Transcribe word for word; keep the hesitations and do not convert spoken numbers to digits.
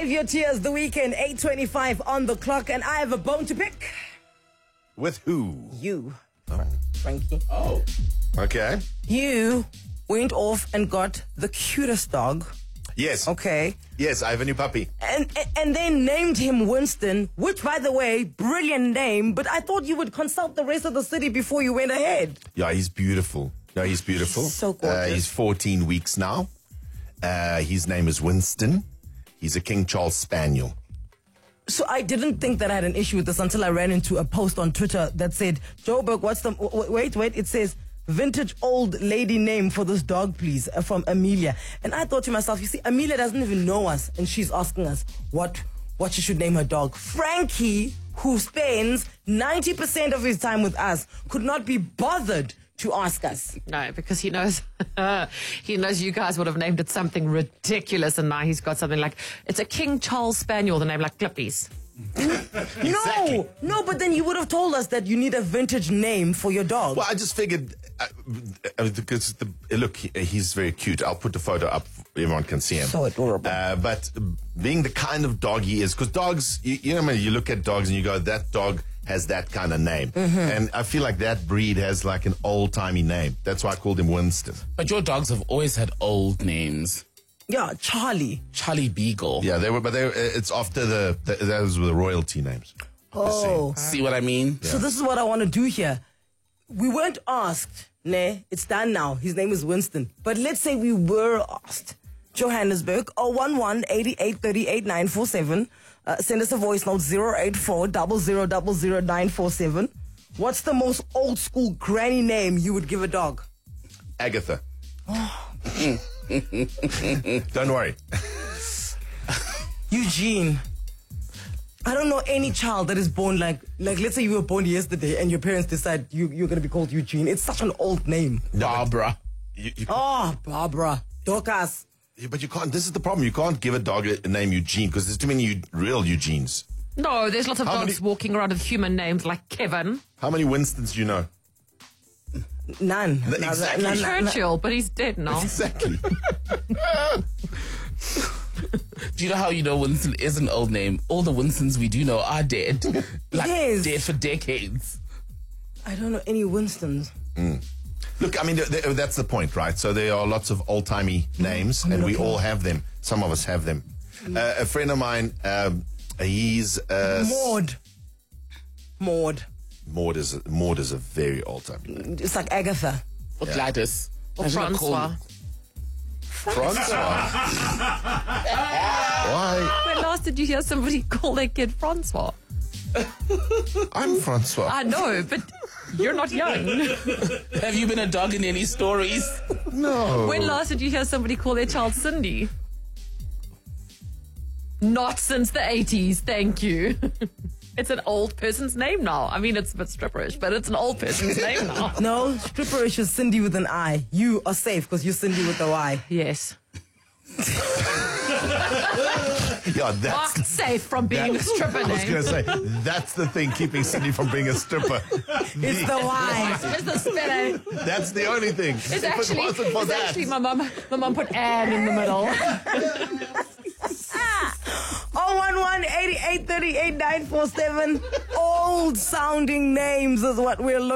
Save your tears, the weekend, eight twenty-five on the clock, and I have a bone to pick. With who? You, Frankie. Oh. Okay. You went off and got the cutest dog. Yes. Okay. Yes, I have a new puppy. And and then named him Winston, which, by the way, brilliant name, but I thought you would consult the rest of the city before you went ahead. Yeah, he's beautiful. No, he's beautiful. So gorgeous. Uh, he's fourteen weeks now. Uh, his name is Winston. He's a King Charles Spaniel. So I didn't think that I had an issue with this until I ran into a post on Twitter that said, Joburg, what's the... w- Wait, wait, it says, vintage old lady name for this dog, please, uh, from Amelia. And I thought to myself, you see, Amelia doesn't even know us, and she's asking us what, what she should name her dog. Frankie, who spends ninety percent of his time with us, could not be bothered to ask us. No, because he knows he knows you guys would have named it something ridiculous, and now he's got something like, it's a King Charles Spaniel, the name like Clippies. Exactly. No, no, but then you would have told us that you need a vintage name for your dog. Well, I just figured, uh, uh, because the, uh, look, he, he's very cute. I'll put the photo up, everyone can see him. So adorable. Uh, but being the kind of dog he is, because dogs, you, you know, I mean, you look at dogs and you go, that dog has that kind of name. Mm-hmm. And I feel like that breed has like an old-timey name. That's why I called him Winston. But your dogs have always had old names. Yeah, Charlie. Charlie Beagle. Yeah, they were, but they, it's after the, the those were the royalty names. Oh. See what I mean? So this is what I want to do here. We weren't asked, ne? It's done now. His name is Winston. But let's say we were asked. Johannesburg, oh one one, eight eight three eight, nine four seven. Uh, send us a voice note, zero eight four, zero zero zero zero nine four seven. What's the most old school granny name you would give a dog? Agatha. Don't worry. Eugene. I don't know any child that is born like, like let's say you were born yesterday and your parents decide you, you're going to be called Eugene. It's such an old name. Barbara. You, you, Oh, Barbara. Dorcas. Yeah, but you can't. This is the problem. You can't give a dog a, a name Eugene because there's too many eu- real Eugenes. No, there's lots of How dogs many- walking around with human names like Kevin. How many Winstons do you know? None. The- None, exactly. none, none, none. Churchill, but he's dead now. Exactly. Do you know how you know Winston is an old name? All the Winstons we do know are dead. Like, Yes. dead for decades. I don't know any Winstons. Look, I mean, th- th- that's the point, right? So there are lots of old-timey names, and we all have them. Some of us have them. Uh, a friend of mine, um, he's... Uh, Maud. Maud. Maud is, a, Maud is a very old-timey name. It's like Agatha. Or Gladys. Or I should have called- Francois. Francois. Why? When last did you hear somebody call their kid Francois? I'm Francois. I know, but you're not young. Have you been a dog in any stories? No. When last did you hear somebody call their child Cindy? Not since the eighties, thank you. It's an old person's name now. I mean, it's a bit stripperish, but it's an old person's name now. No, stripperish is Cindy with an I. You are safe because you're Cindy with a Y. Yes. Yeah, that's... Marked safe from being that- a stripper I was name. going to say, that's the thing keeping Cindy from being a stripper. It's the Y. It's the spelling. That's the only thing. It's if actually, it wasn't for it's that... actually my mum. My mum put Anne in the middle. oh one one, eight eight three eight, nine four seven. Old sounding names is what we're looking